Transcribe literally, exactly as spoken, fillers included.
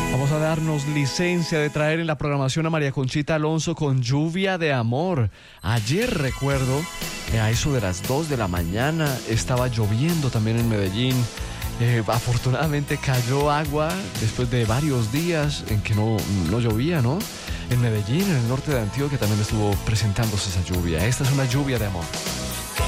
Vamos a darnos licencia de traer en la programación a María Conchita Alonso con Lluvia de Amor. Ayer recuerdo, eh, a eso de las dos de la mañana, estaba lloviendo también en Medellín. Eh, afortunadamente cayó agua después de varios días en que no, no llovía, ¿no? En Medellín, en el norte de Antioquia, también estuvo presentándose esa lluvia. Esta es una lluvia de amor.